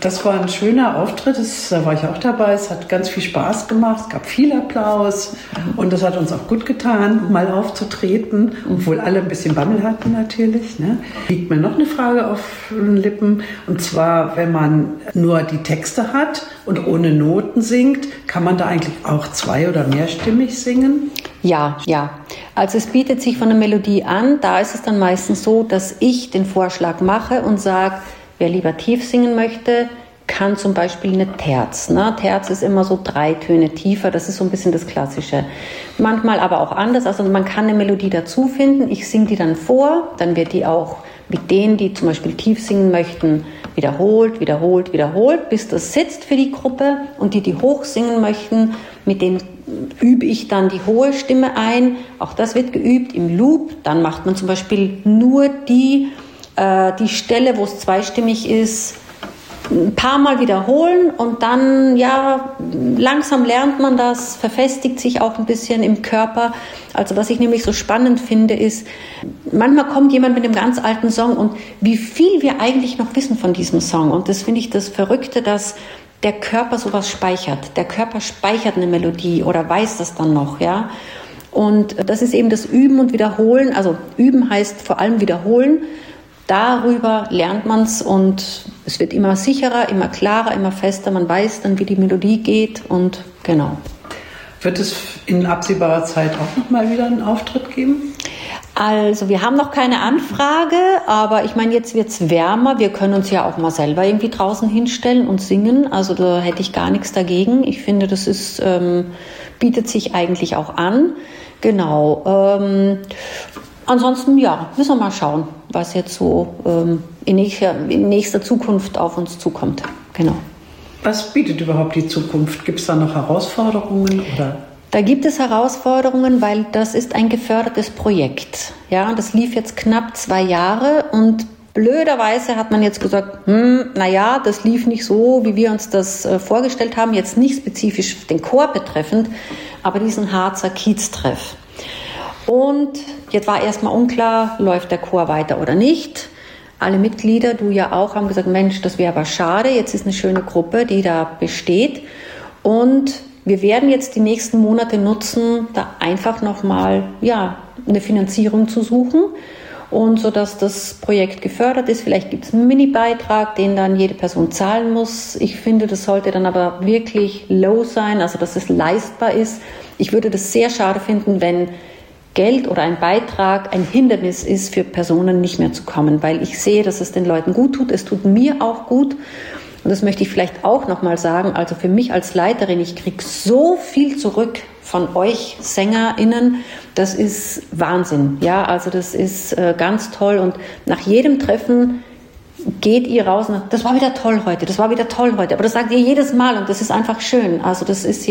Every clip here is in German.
Das war ein schöner Auftritt, da war ich auch dabei. Es hat ganz viel Spaß gemacht, es gab viel Applaus und das hat uns auch gut getan, mal aufzutreten, obwohl alle ein bisschen Bammel hatten natürlich. Ne? Liegt mir noch eine Frage auf den Lippen, und zwar, wenn man nur die Texte hat und ohne Noten singt, kann man da eigentlich auch zwei- oder mehrstimmig singen? Ja. Also es bietet sich von der Melodie an, da ist es dann meistens so, dass ich den Vorschlag mache und sage, wer lieber tief singen möchte, kann zum Beispiel eine Terz. Ne? Terz ist immer so 3 Töne tiefer, das ist so ein bisschen das Klassische. Manchmal aber auch anders, also man kann eine Melodie dazu finden, ich singe die dann vor, dann wird die auch mit denen, die zum Beispiel tief singen möchten, wiederholt, bis das sitzt für die Gruppe, und die hoch singen möchten, mit denen übe ich dann die hohe Stimme ein, auch das wird geübt im Loop, dann macht man zum Beispiel nur die Stelle, wo es zweistimmig ist, ein paar Mal wiederholen und dann, langsam lernt man das, verfestigt sich auch ein bisschen im Körper. Also was ich nämlich so spannend finde, ist, manchmal kommt jemand mit einem ganz alten Song und wie viel wir eigentlich noch wissen von diesem Song. Und das finde ich das Verrückte, dass der Körper sowas speichert. Der Körper speichert eine Melodie oder weiß das dann noch, ja. Und das ist eben das Üben und Wiederholen. Also Üben heißt vor allem Wiederholen. Darüber lernt man es und es wird immer sicherer, immer klarer, immer fester. Man weiß dann, wie die Melodie geht und genau. Wird es in absehbarer Zeit auch noch mal wieder einen Auftritt geben? Also wir haben noch keine Anfrage, aber ich meine, jetzt wird es wärmer. Wir können uns ja auch mal selber irgendwie draußen hinstellen und singen. Also da hätte ich gar nichts dagegen. Ich finde, das ist, bietet sich eigentlich auch an. Genau. Ansonsten, müssen wir mal schauen, was jetzt so in nächster Zukunft auf uns zukommt. Genau. Was bietet überhaupt die Zukunft? Gibt es da noch Herausforderungen oder? Da gibt es Herausforderungen, weil das ist ein gefördertes Projekt. Ja, das lief jetzt knapp 2 Jahre und blöderweise hat man jetzt gesagt, das lief nicht so, wie wir uns das vorgestellt haben. Jetzt nicht spezifisch den Chor betreffend, aber diesen Harzer Kieztreff. Und jetzt war erstmal unklar, läuft der Chor weiter oder nicht. Alle Mitglieder, du ja auch, haben gesagt, Mensch, das wäre aber schade. Jetzt ist eine schöne Gruppe, die da besteht. Und wir werden jetzt die nächsten Monate nutzen, da einfach nochmal eine Finanzierung zu suchen. Und so dass das Projekt gefördert ist. Vielleicht gibt es einen Mini-Beitrag, den dann jede Person zahlen muss. Ich finde, das sollte dann aber wirklich low sein, also dass es leistbar ist. Ich würde das sehr schade finden, wenn Geld oder ein Beitrag ein Hindernis ist, für Personen nicht mehr zu kommen, weil ich sehe, dass es den Leuten gut tut. Es tut mir auch gut. Und das möchte ich vielleicht auch nochmal sagen. Also für mich als Leiterin, ich kriege so viel zurück von euch SängerInnen. Das ist Wahnsinn. Ja, also das ist ganz toll. Und nach jedem Treffen geht ihr raus und sagt, das war wieder toll heute. Aber das sagt ihr jedes Mal und das ist einfach schön. Also das ist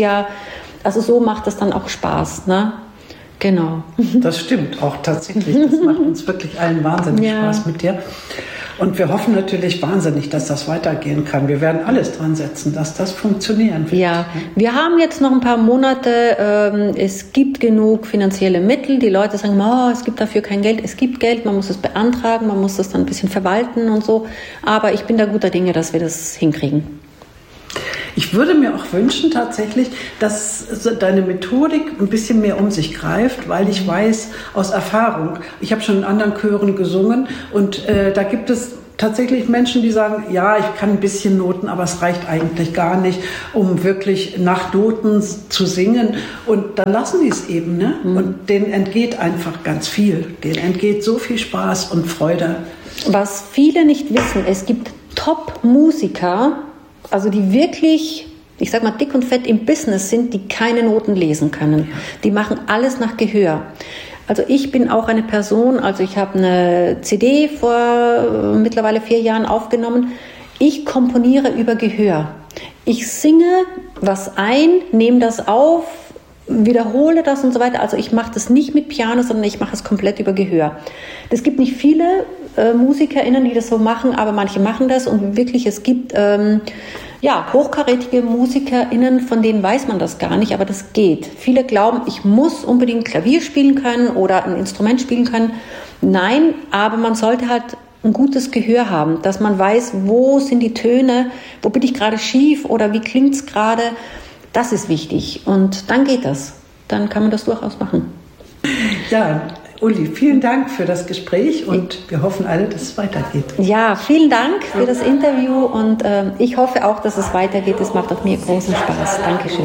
so macht das dann auch Spaß, ne? Genau. Das stimmt auch tatsächlich. Das macht uns wirklich allen wahnsinnig Spaß mit dir. Und wir hoffen natürlich wahnsinnig, dass das weitergehen kann. Wir werden alles dran setzen, dass das funktionieren wird. Ja, wir haben jetzt noch ein paar Monate. Es gibt genug finanzielle Mittel. Die Leute sagen, es gibt dafür kein Geld. Es gibt Geld, man muss es beantragen, man muss das dann ein bisschen verwalten und so. Aber ich bin da guter Dinge, dass wir das hinkriegen. Ich würde mir auch wünschen tatsächlich, dass deine Methodik ein bisschen mehr um sich greift, weil ich weiß aus Erfahrung, ich habe schon in anderen Chören gesungen und da gibt es tatsächlich Menschen, die sagen, ja, ich kann ein bisschen Noten, aber es reicht eigentlich gar nicht, um wirklich nach Noten zu singen. Und dann lassen die es eben, ne? Und denen entgeht einfach ganz viel. Denen entgeht so viel Spaß und Freude. Was viele nicht wissen, es gibt Top-Musiker, also die wirklich, ich sag mal, dick und fett im Business sind, die keine Noten lesen können. Die machen alles nach Gehör. Also ich bin auch eine Person, also ich habe eine CD vor mittlerweile 4 Jahren aufgenommen. Ich komponiere über Gehör. Ich singe was ein, nehme das auf, wiederhole das und so weiter. Also ich mache das nicht mit Piano, sondern ich mache es komplett über Gehör. Es gibt nicht viele MusikerInnen, die das so machen, aber manche machen das und wirklich, es gibt hochkarätige MusikerInnen, von denen weiß man das gar nicht, aber das geht. Viele glauben, ich muss unbedingt Klavier spielen können oder ein Instrument spielen können. Nein, aber man sollte halt ein gutes Gehör haben, dass man weiß, wo sind die Töne, wo bin ich gerade schief oder wie klingt es gerade. Das ist wichtig und dann geht das. Dann kann man das durchaus machen. Ja, Uli, vielen Dank für das Gespräch und wir hoffen alle, dass es weitergeht. Ja, vielen Dank für das Interview und ich hoffe auch, dass es weitergeht. Es macht auch mir großen Spaß. Dankeschön.